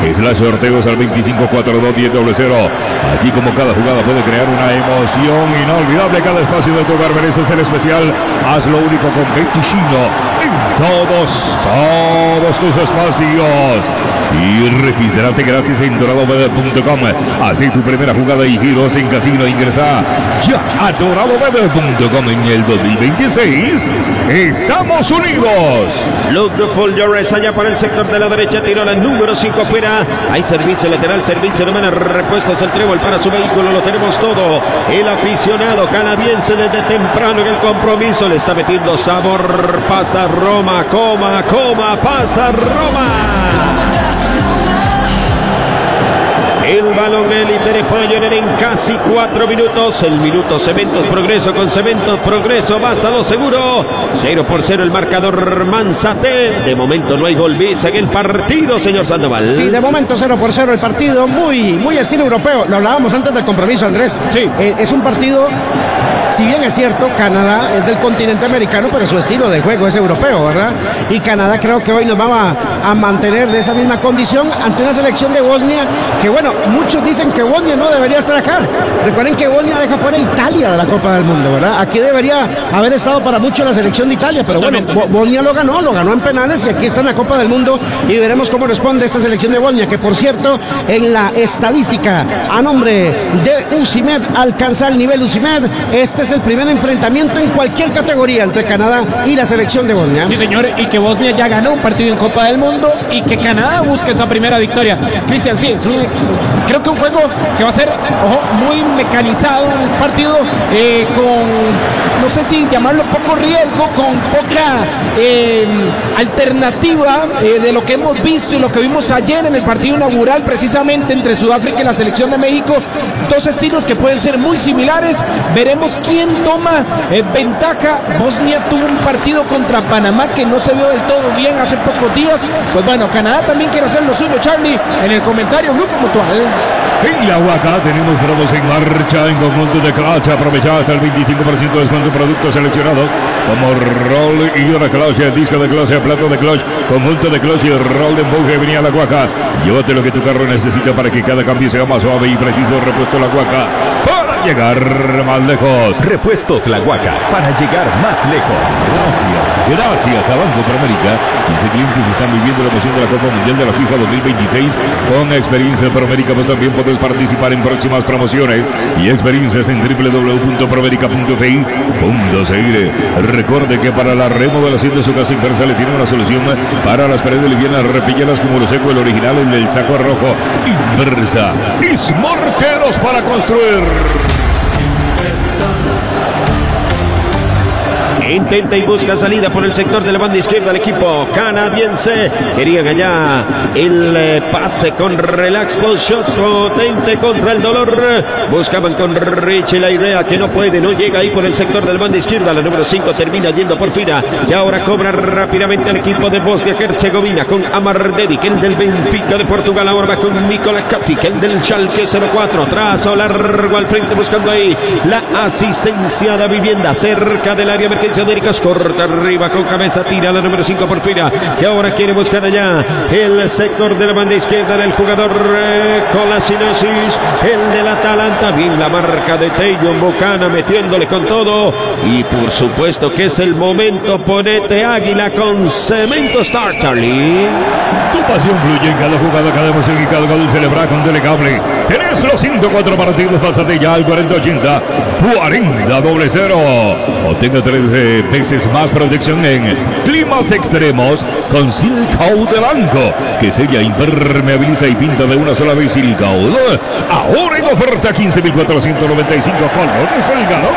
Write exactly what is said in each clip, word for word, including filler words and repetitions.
slash sorteos al veinticinco cuatro dos diez cero. Así como cada jugada puede crear una emoción inolvidable, cada espacio de tu hogar merece ser especial. Hazlo único con Betishino en todos, todos tus espacios. Y regístrate gratis en dorado weather punto com. Haz tu primera jugada y giros en casino. Ingresa ya a dorado weather punto com. En el dos mil veintiséis estamos unidos. Luke Duffel Llores allá para el sector de la derecha, tiró la número cinco afuera. Hay servicio lateral, servicio de repuestos, el trébol para su vehículo, lo tenemos todo. El aficionado canadiense desde temprano en el compromiso le está metiendo sabor. Pasta Roma, coma, coma, pasta Roma. El balón élite de Pioneer en casi cuatro minutos. El minuto Cementos Progreso con Cementos Progreso. Vas a lo seguro. cero por cero el marcador Manzate. De momento no hay gol visa en el partido, señor Sandoval. Sí, de momento cero por cero el partido. Muy, muy estilo europeo. Lo hablábamos antes del compromiso, Andrés. Sí. Eh, es un partido... Si bien es cierto, Canadá es del continente americano, pero su estilo de juego es europeo, ¿verdad? Y Canadá creo que hoy nos va a, a mantener de esa misma condición ante una selección de Bosnia que, bueno, muchos dicen que Bosnia no debería estar acá. Recuerden que Bosnia deja fuera a Italia de la Copa del Mundo, ¿verdad? Aquí debería haber estado para mucho la selección de Italia, pero bueno, Bosnia lo ganó, lo ganó en penales y aquí está en la Copa del Mundo y veremos cómo responde esta selección de Bosnia, que por cierto, en la estadística a nombre de Usimed alcanza el nivel Usimed. Este es el primer enfrentamiento en cualquier categoría entre Canadá y la selección de Bosnia. Sí, señor, y que Bosnia ya ganó un partido en Copa del Mundo y que Canadá busque esa primera victoria. Cristian, sí, sí, creo que un juego que va a ser, ojo, muy mecanizado, un partido eh, con, no sé si llamarlo poco riesgo, con poca eh, alternativa eh, de lo que hemos visto y lo que vimos ayer en el partido inaugural precisamente entre Sudáfrica y la selección de México. Dos estilos que pueden ser muy similares. Veremos quién toma eh, ventaja. Bosnia tuvo un partido contra Panamá que no se vio del todo bien hace pocos días. Pues bueno, Canadá también quiere hacer lo suyo, Charlie, en el comentario Grupo Mutual. En la Huaca tenemos promos en marcha en conjunto de Clutch. Aprovecha hasta el veinticinco por ciento de descuento en productos seleccionados como roll y una Clutch, disco de Clutch, plato de Clutch, conjunto de Clutch y roll de empuje. Venía la Huaca. Llévate lo que tu carro necesita para que cada cambio sea más suave y preciso. Repuesto La Huaca para llegar más lejos. Repuestos La Huaca para llegar más lejos. Gracias, gracias a Banco Promérica. quince clientes están viviendo la emoción de la Copa Mundial de la FIFA dos mil veintiséis con experiencia Promérica, pero también puedes participar en próximas promociones y experiencias en w w w punto promerica punto f i punto c r. Recuerde que para la remodelación de su casa inversa le tiene una solución para las paredes livianas, repíllalas como lo seco, el original, el del saco rojo. Inversa y morteros para construir. Intenta y busca salida por el sector de la banda izquierda del equipo canadiense. Querían allá el eh, pase con relax, post shot potente contra el dolor. Buscaban con Richie Lairea, que no puede, no llega ahí por el sector de la banda izquierda. La número cinco termina yendo por fina y ahora cobra rápidamente el equipo de Bosnia-Herzegovina con Amar Dedic, el del Benfica de Portugal. Ahora va con Nikola Katic, el del Schalke cero cuatro. Trazo largo al frente buscando ahí la asistencia de vivienda cerca del área emergencia. Américas corta arriba con cabeza, tira la número cinco por fila, que ahora quiere buscar allá el sector de la banda izquierda del jugador eh, Kolasinasis, el del Atalanta. Bien la marca de Teyon Bucana metiéndole con todo y por supuesto que es el momento. Ponete Águila con Cemento Star, Charlie. Tu pasión fluye en cada jugada, cada emoción y cada gol celebra con Telecable. Tenés los ciento cuatro partidos, pásate ya al cuarenta ochenta cuarenta doble cero. Obtenga tres eh, veces más protección en climas extremos con Silcoat de Blanco, que sella, impermeabiliza y pinta de una sola vez. Silcoat ahora en oferta quince mil cuatrocientos noventa y cinco colones el galón.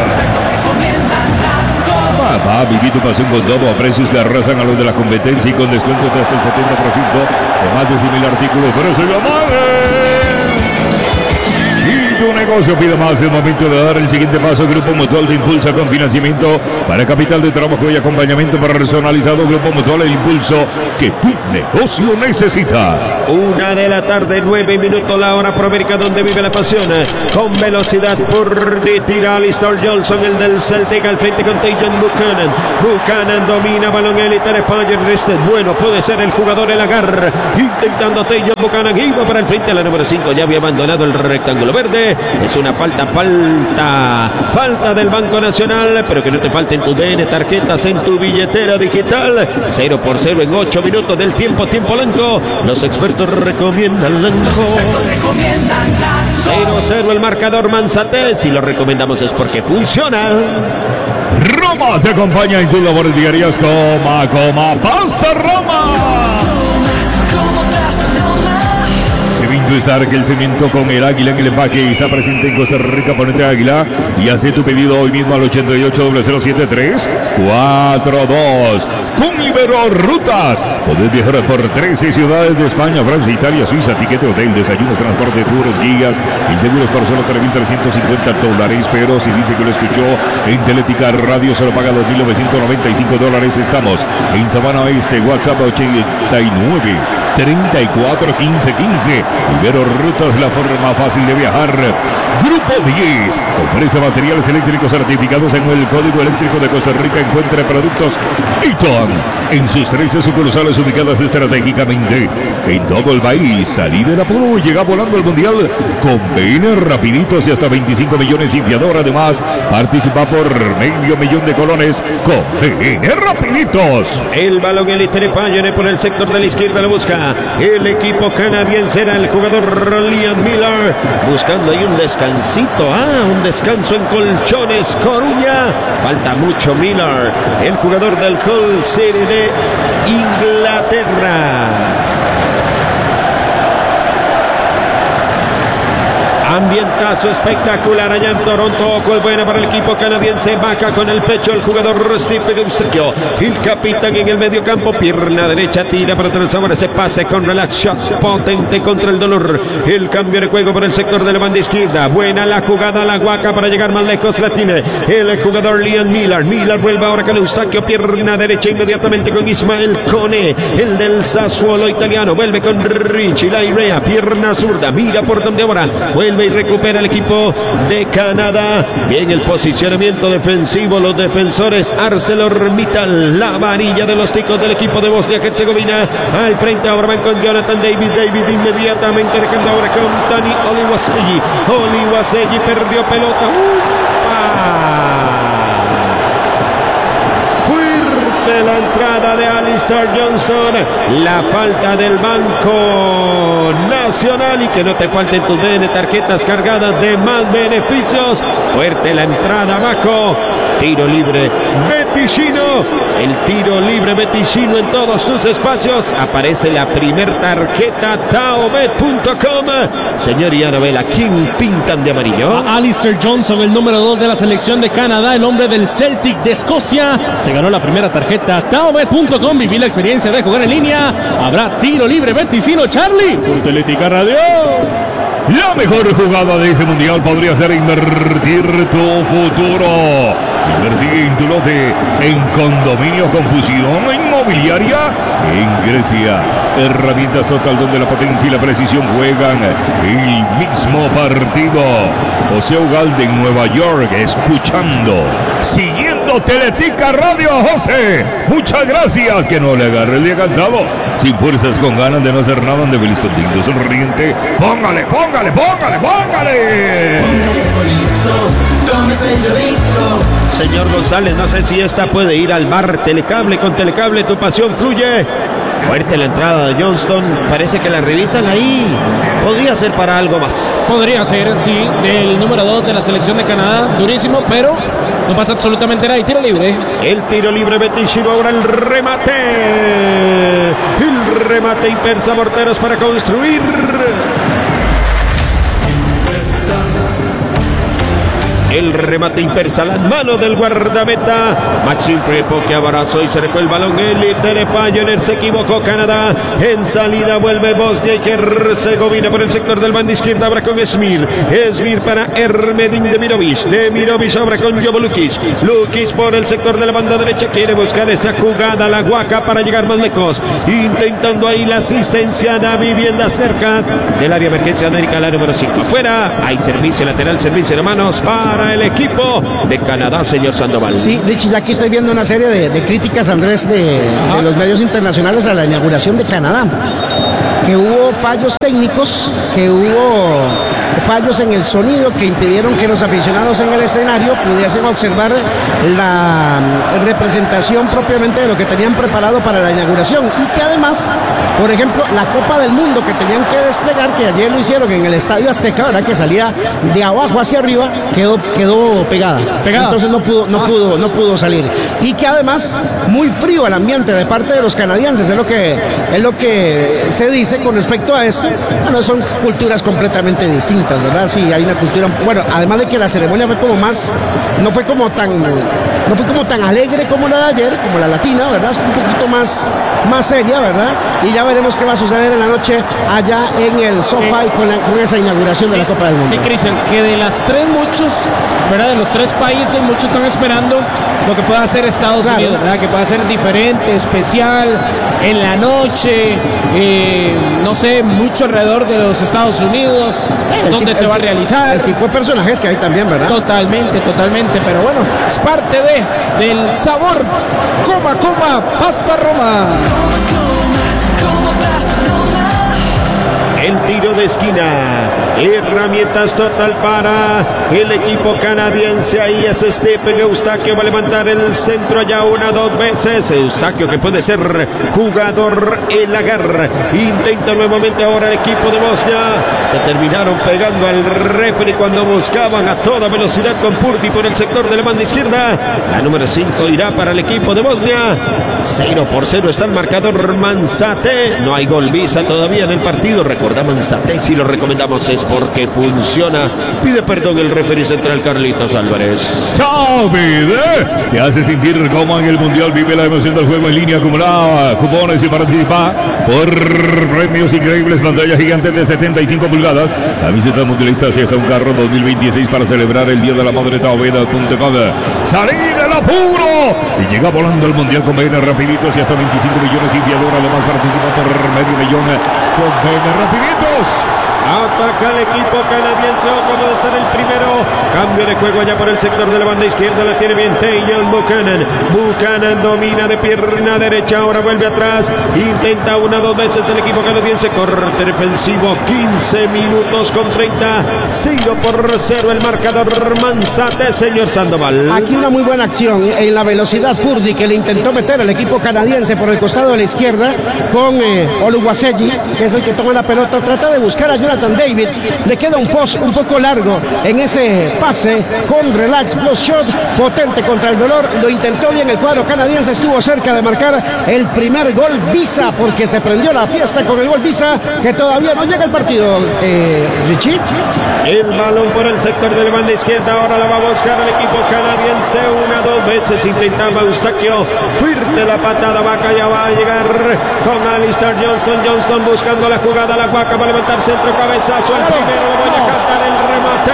Papá, viví tu pasión con todo a precios que arrasan a los de la competencia y con descuentos de hasta el setenta por ciento de más de cien mil artículos. Pero soy la madre. Si tu negocio pide más. Es momento de dar el siguiente paso. Grupo Mutual de Impulsa con financiamiento para capital de trabajo y acompañamiento personalizado. Grupo Mutual, el impulso que tu negocio necesita. Una de la tarde, nueve minutos la hora pro América, donde vive la pasión. Con velocidad por de tira Alistair Johnson, el del Celtic, al frente con Tajon Buchanan. Buchanan domina balón élite de Payer. Este es bueno, puede ser el jugador el agarra. Intentando Tajon Buchanan, iba para el frente a la número cinco. Ya había abandonado el rectángulo verde. Es una falta, falta, falta del Banco Nacional. Pero que no te falten tus D N, tarjetas en tu billetera digital. Cero por cero en ocho minutos del tiempo, tiempo Lanco. Los expertos recomiendan Lanco. cero cero el marcador Manzate. Si lo recomendamos es porque funciona. Roma te acompaña en tus labores diarias. Coma, coma, pasta Roma. Cemento Stark, el cemento con el águila en el empaque. Está presente en Costa Rica. Ponete águila y hace tu pedido hoy mismo al ochenta y ocho, cero siete tres, cuatro dos. Con Ibero Rutas podés viajar por trece ciudades de España, Francia, Italia, Suiza. Tiquete, hotel, desayuno, transporte, tours, guías y seguros por solo tres mil trescientos cincuenta dólares. Pero si dice que lo escuchó en Teletica Radio, se lo paga dos mil novecientos noventa y cinco dólares. Estamos en Sabana Oeste. WhatsApp ochenta y nueve, treinta y cuatro, quince, quince. Ibero Rutas, la forma fácil de viajar. Grupo diez ofrece materiales eléctricos certificados en el Código Eléctrico de Costa Rica. Encuentre productos Eaton en sus trece sucursales ubicadas estratégicamente en todo el país. Salí del apuro, llega volando al Mundial con B N rapiditos y hasta veinticinco millones limpiador. Además, participa por medio millón de colones con B N rapiditos. El balón élite de Payone por el sector de la izquierda, lo busca el equipo canadiense. Era el jugador Liam Miller buscando ahí un descansito, ah, un descanso en colchones. Coruña, falta mucho Miller, el jugador del Hull City de Inglaterra. Ambientazo espectacular allá en Toronto. Ojo, es buena para el equipo canadiense. Vaca con el pecho el jugador Steve Gustrio, el capitán en el medio campo. Pierna derecha, tira para tener sabor ese pase con relax shot potente contra el dolor. El cambio de juego por el sector de la banda izquierda. Buena la jugada, la Guaca para llegar más lejos. La tiene el jugador Liam Miller. Miller vuelve ahora con Eustaquio. Pierna derecha inmediatamente con Ismael Cone, el del Sassuolo italiano. Vuelve con Richie Lairea. Pierna zurda. Mira por donde ahora vuelve y recupera el equipo de Canadá. Bien el posicionamiento defensivo, los defensores ArcelorMittal, la varilla de los ticos del equipo de Bosnia-Herzegovina. Al frente ahora van con Jonathan David. David inmediatamente dejando ahora con Dani Oliwasegi. Oliwasegi perdió pelota. ¡Upa! La entrada de Alistair Johnston, la falta del Banco Nacional. Y que no te falten tus D N, tarjetas cargadas de más beneficios. Fuerte la entrada abajo. Tiro libre Beticino, el tiro libre Beticino en todos tus espacios. Aparece la primer tarjeta, taobet punto com. Señor Ianabel, ¿a quién pintan de amarillo? A Alistair Johnson, el número dos de la selección de Canadá, el hombre del Celtic de Escocia. Se ganó la primera tarjeta, taobet punto com. Viví la experiencia de jugar en línea. Habrá tiro libre Beticino, Charlie. Por Teletica Radio. La mejor jugada de ese mundial podría ser invertir tu futuro. Invertir en tu lote en condominio con fusión inmobiliaria en Grecia. Herramientas total donde la potencia y la precisión juegan el mismo partido. José Ugalde en Nueva York, escuchando, siguiendo Teletica Radio. José, muchas gracias. Que no le agarre el día cansado, sin fuerzas, con ganas de no hacer nada, de feliz, contento, sonriente. Póngale, póngale, póngale, póngale. Señor González, no sé si esta puede ir al bar. Telecable, con Telecable tu pasión fluye. Fuerte la entrada de Johnston. Parece que la revisan ahí. Podría ser para algo más. Podría ser, sí. El número dos de la selección de Canadá. Durísimo, pero no pasa absolutamente nada. Y tiro libre. El tiro libre Beticino. Ahora el remate. El remate Impersa Morteros para construir. El remate impersa las manos del guardameta. Maxim Crepo que abrazó y cercó el balón. Elite de Pioneer, se equivocó Canadá. En salida vuelve Bosnia y Herzegovina por el sector del banda izquierda. Abra con Smir. Smir para Ermedin Demirovic. Demirovic abra con Jovo Lukic. Lukic por el sector de la banda derecha. Quiere buscar esa jugada la Guaca para llegar más lejos. Intentando ahí la asistencia de vivienda cerca del área emergencia América, la número cinco. Afuera hay servicio lateral, servicio de manos para el equipo de Canadá, señor Sandoval. Sí, Richie, ya aquí estoy viendo una serie de, de críticas, Andrés, de, de los medios internacionales a la inauguración de Canadá. Que hubo fallos técnicos, que hubo fallos en el sonido que impidieron que los aficionados en el escenario pudiesen observar la representación propiamente de lo que tenían preparado para la inauguración, y que además, por ejemplo, la Copa del Mundo que tenían que desplegar, que ayer lo hicieron en el Estadio Azteca, ¿verdad? Que salía de abajo hacia arriba, quedó, quedó pegada. pegada. Entonces no pudo, no pudo, no pudo salir. Y que además muy frío el ambiente de parte de los canadienses, es lo que, es lo que se dice con respecto a esto. Bueno, son culturas completamente distintas, ¿verdad? Sí, hay una cultura, bueno, además de que la ceremonia fue como más, no fue como tan, no fue como tan alegre como la de ayer, como la latina, ¿verdad? Es un poquito más, más seria, ¿verdad? Y ya veremos qué va a suceder en la noche allá en el SoFi con, la, con esa inauguración sí, de la Copa del Mundo. Sí, Cristian, que de las tres muchos, ¿verdad? De los tres países, muchos están esperando lo que pueda hacer Estados claro. Unidos, ¿verdad? Que pueda ser diferente, especial, en la noche, eh, no sé, mucho alrededor de los Estados Unidos, el donde tipo, se va a realizar. El tipo de personajes que hay también, ¿verdad? Totalmente, totalmente, pero bueno, es parte de del sabor. Coma, coma, pasta Roma. El tiro de esquina, herramientas total para el equipo canadiense. Ahí es Stephen Eustaquio, va a levantar el centro allá una, dos veces. Eustaquio que puede ser jugador en la garra. Intenta nuevamente ahora el equipo de Bosnia. Se terminaron pegando al referee cuando buscaban a toda velocidad con Purdi por el sector de la banda izquierda. La número cinco irá para el equipo de Bosnia. cero por cero está el marcador. Manzate, no hay gol visa todavía en el partido. Recuerda Manzate, si lo recomendamos es porque funciona. Pide perdón el referee central Carlitos Álvarez. David, te hace sentir como en el Mundial. Vive la emoción del juego en línea, acumulada cupones y participa por premios increíbles. Pantalla gigante de setenta y cinco pulgadas. Camiseta mundialista, si es un carro dos mil veintiséis para celebrar el Día de la Madre. Taobeda punto com. ¡Salir del apuro! Y llega volando el Mundial con bienes rapiditos y hasta veinticinco millones y Fiador además participa por medio millón con bienes rapiditos. Ataca el equipo canadiense, acaba de estar el primero. Cambio de juego allá por el sector de la banda izquierda, la tiene bien Taylor Buchanan. Buchanan domina de pierna derecha, ahora vuelve atrás. Intenta una, dos veces el equipo canadiense. Corte defensivo, quince minutos con treinta. cero por cero el marcador. Manzate, señor Sandoval. Aquí una muy buena acción en la velocidad. Purdi que le intentó meter al equipo canadiense por el costado de la izquierda con eh, Oluwaseyi, que es el que toma la pelota. Trata de buscar a Jonathan David, le queda un post un poco largo en ese pase con relax plus shot, potente contra el dolor. Lo intentó bien el cuadro canadiense, estuvo cerca de marcar el primer gol visa porque se prendió la fiesta con el gol visa, que todavía no llega el partido. eh, Richie, el balón por el sector del banda izquierda, ahora la va a buscar el equipo canadiense. Una, dos veces intentaba Eustaquio, fuerte la patada, Vaca ya va a llegar con Alistair Johnston. Johnston buscando la jugada, la Guaca va a levantar centro, cabezazo, el primero, le voy a cantar el remate.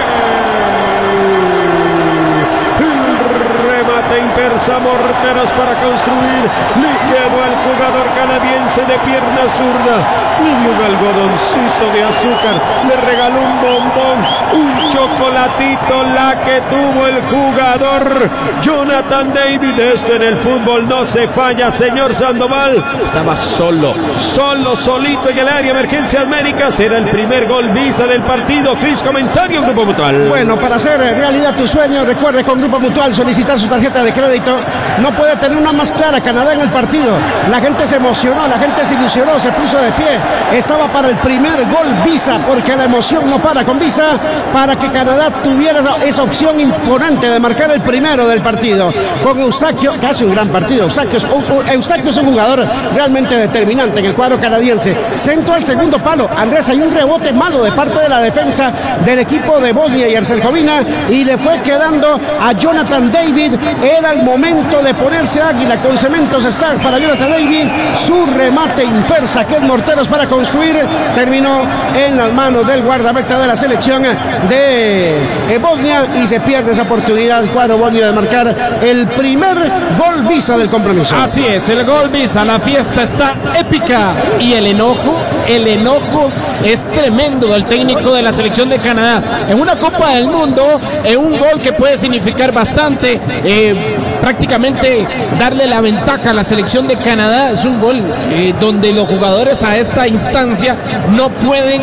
El remate impersa, morteros para construir. Le quedó al jugador canadiense de pierna zurda. Y un algodoncito de azúcar. Le regaló un bombón, un chocolatito, la que tuvo el jugador Jonathan David. Esto en el fútbol no se falla, señor Sandoval. Estaba solo, solo, solito en el área emergencia América. Será el primer gol visa del partido. Cris, comentario, Grupo Mutual. Bueno, para hacer realidad tu sueño, recuerde con Grupo Mutual solicitar su tarjeta tarjeta de crédito. No puede tener una más clara Canadá en el partido. La gente se emocionó, la gente se ilusionó, se puso de pie. Estaba para el primer gol Visa, porque la emoción no para con Visa, para que Canadá tuviera esa, esa opción imponente de marcar el primero del partido. Con Eustaquio, que hace un gran partido. Eustaquio es, Eustaquio es un jugador realmente determinante en el cuadro canadiense. Centro al segundo palo. Andrés, hay un rebote malo de parte de la defensa del equipo de Bosnia y Herzegovina y le fue quedando a Jonathan David. Era el momento de ponerse águila con cementos Stark para Jonathan David. Su remate impersa, que es morteros para construir, terminó en las manos del guardameta de la selección de Bosnia y se pierde esa oportunidad el cuadro Bosnia de marcar el primer gol Visa del compromiso. Así es, el gol Visa, la fiesta está épica y el enojo, el enojo es tremendo del técnico de la selección de Canadá. En una Copa del Mundo, en un gol que puede significar bastante, eh, prácticamente darle la ventaja a la selección de Canadá, es un gol eh, donde los jugadores a esta instancia no pueden